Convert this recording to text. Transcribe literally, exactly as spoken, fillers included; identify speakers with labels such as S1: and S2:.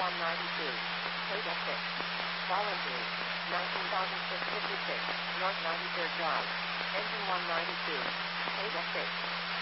S1: one ninety-two. Table six. Volunteer. nineteen thousand six hundred fifty-six. North ninety-third Drive. Engine one ninety-two. Table six.